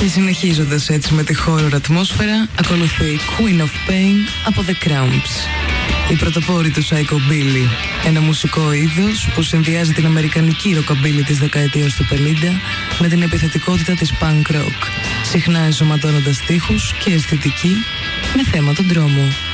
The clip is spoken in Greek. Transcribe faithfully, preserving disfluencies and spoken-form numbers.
Και συνεχίζοντας έτσι με τη horror ατμόσφαιρα, ακολουθεί Queen of Pain από The Cramps. Η πρωτοπόρη του Psychobilly, ένα μουσικό είδος που συνδυάζει την αμερικανική ροκαμπίλη της δεκαετίας του πενήντα με την επιθετικότητα της punk rock, συχνά ενσωματώνοντας στίχους και αισθητική με θέμα τον τρόμο.